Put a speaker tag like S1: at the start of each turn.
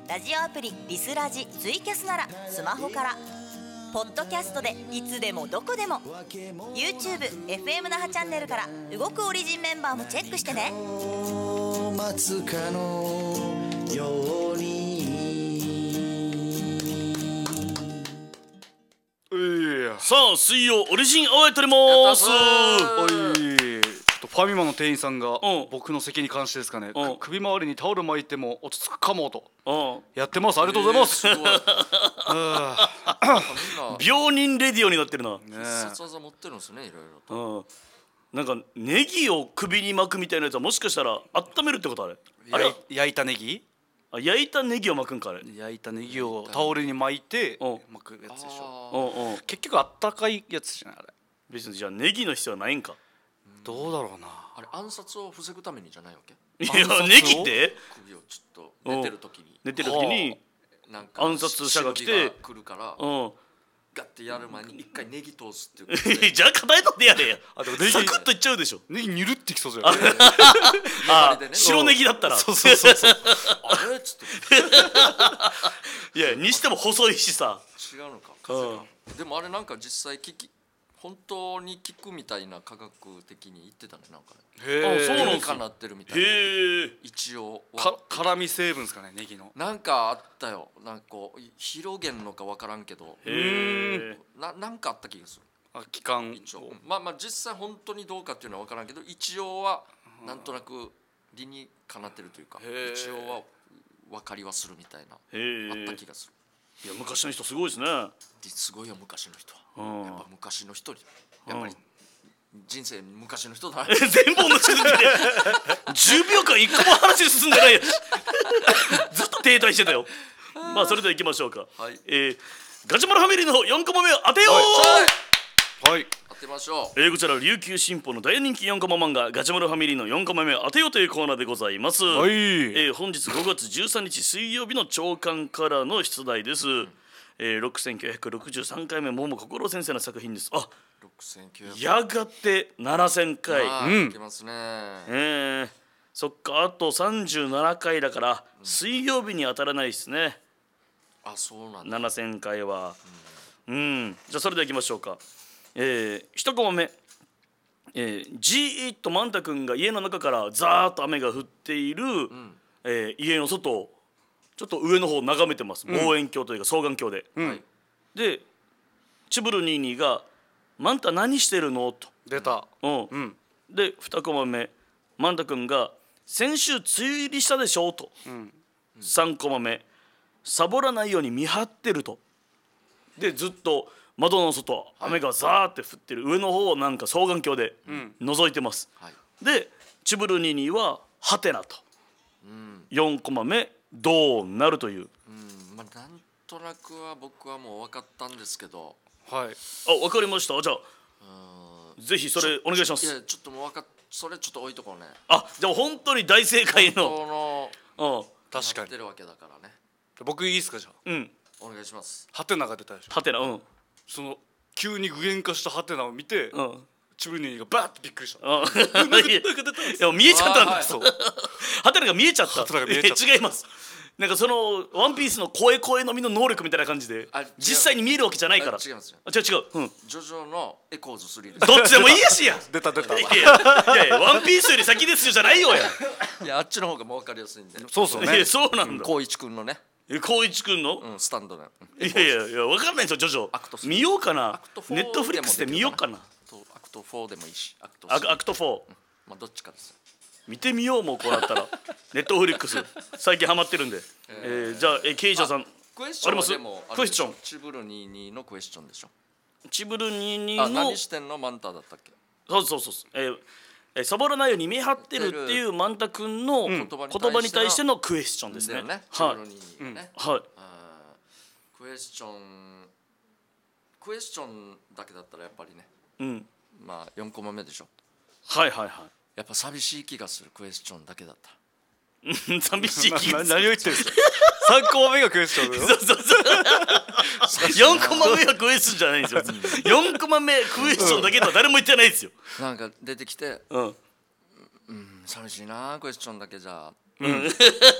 S1: ラジオアプリリスラジツイキャスならスマホからポッドキャストでいつでもどこでも YouTube、FM 那覇チャンネルから動くオリジンメンバーもチェックしてね。
S2: 待つかのように。
S3: さあ水曜オリジンアワーやっております。
S4: おい、ちょっとファミマの店員さんが僕の席に関してですかね、首周りにタオル巻いても落ち着くかもとやってます。ありがとうございます。
S3: 病人レディオになってるな。
S5: 必殺技持ってるんですね、いろいろと。
S3: なんかネギを首に巻くみたいなやつはもしかしたら温めるってことあれ？あれ
S4: 焼いたネギ？
S3: 焼いたネギを巻くんかあれ？
S4: 焼いたネギをタオルに巻いて巻くやつでしょ。結局あったかいやつじゃないあれ。
S3: 別にじゃあネギの必要はないんか。
S4: どうだろうな。
S5: あれ暗殺を防ぐためにじゃないわけ？
S3: いやネギって
S5: 首をちょっと寝てる時
S3: に
S5: なんか
S3: 暗殺者が来て
S5: 来るからガッてやる前に一回ネギ通すっていうこと
S3: でじゃあ硬いのでやれや。サクッといっちゃうでしょ。
S4: ネギニュルってきそうじゃない？
S3: 白ネギだったら
S4: そうそうそうそう。
S5: あれっつって
S3: いやにしても細いしさ。
S5: 違うのか。でもあれなんか実際本当に効くみたいな科学的に言ってたね、なんかね。
S4: へえ。
S3: そうなん
S5: かなってるみたいな。一応
S4: 辛味成分ですかね、ネギの。
S5: なんかあったよ。なんかこう広げんのかわからんけど、なんかあった気がする。
S4: 期間
S5: 一応まあ実際本当にどうかっていうのはわからんけど、一応はなんとなく理にかなってるというか、一応は分かりはするみたいなあった気がする。
S3: いや昔の人すごいですね。
S5: すごいよ昔の人は。やっぱ昔の人やっぱり人生昔の人だ。
S3: 全部同じこと言って10秒間一個も話進んでないやずっと停滞してたよ。まあそれでは行きましょうか。ガチャマルファミリーの4コマ目を当てよう。
S4: はい、
S5: 当てましょ
S3: う。こちら琉球新報の大人気4コマ漫画ガチャマルファミリーの4コマ目を当てようというコーナーでございます。本日5月13日水曜日の朝刊からの出題です。6963回目桃心先生の作品です。あ、
S5: 6900
S3: やがて7000回。
S5: いけますね。
S3: そっか、あと37回だから水曜日に当たらないですね。
S5: あ、そうなんだ。
S3: 7000回は。じゃあそれではいきましょうか。1コマ目、じーっとマンタ君が家の中からザーッと雨が降っている、家の外をちょっと上の方を眺めてます。望遠鏡というか双眼鏡で。でチブルニーニーが「マンタ何してるの?」と。
S4: 出た。
S3: で2コマ目、マンタ君が「先週梅雨入りしたでしょ?」と。3コマ目、「サボらないように見張ってる」と。でずっと窓の外雨がザーって降ってる上の方をなんか双眼鏡で覗いてます。でチブルニーニーは「ハテナ」と。4コマ目どうなるという。
S5: まあなんとなくは僕はもう分かったんですけど。
S4: はい。
S3: あ、分かりました。じゃあぜひそれお願いします。
S5: いやちょっともうそれちょっと置いとこうね。
S3: あ、じゃあ本当に大正解の。
S4: 確かに。
S5: 出るわけだからね。
S4: 僕いいですかじゃあ。
S5: お願いします。
S4: ハテナが出たでしょ。
S3: ハテナ。
S4: その急に具現化したハテナを見て、チブルニーがバーッとびっくりした。
S3: いや見えちゃったんだ。そう。ハテナが見えちゃった。違います。なんかそのワンピースの声のみの能力みたいな感じで実際に見えるわけじゃないから。
S5: 違いますよ。
S3: 違う。ジ
S5: ョジョのエコーズ3です。
S3: どっちでもいいやしや。
S4: 出た。い
S3: やワンピースより先ですよじゃないよや。
S5: いやあっちの方がもう分かりやすいんで。
S4: そうそうね。
S3: そうなんだ。
S5: 光一くんのね。
S3: 光一くんの
S5: スタンドね。
S3: いや分かんないですよジョジョ。見ようかな。ネットフリックスで見ようかな。
S5: アクト4でもいいし。アク
S3: ト4。
S5: まあどっちかです。
S3: 見てみようもうこうなったらネットフリックス最近ハマってるんで。じゃあケイジャーさん
S5: クエスチョンはでも
S3: クエスチョン
S5: チブルニーニーのクエスチョンでしょ。
S3: チブルニーニーの
S5: 何してんのマンタだったっけ。
S3: そうサボらないように見張ってるっていうマンタ君の言葉に対してのクエスチョンですね。
S5: チブルニーニーね。
S3: はい。
S5: クエスチョンだけだったらやっぱりね。まあ4コマ目でしょ。
S3: はい。
S5: やっぱ寂しい気がするクエスチョンだけだった。
S3: 寂しい気がする。
S4: 何を言ってるんですか。3コマ目がクエスチョンだよ。
S3: 4コマ目はクエスチョンじゃないんですよ。4コマ目クエスチョンだけとは誰も言ってないですよ。
S5: なんか出てきて寂しいなクエスチョンだけじゃ。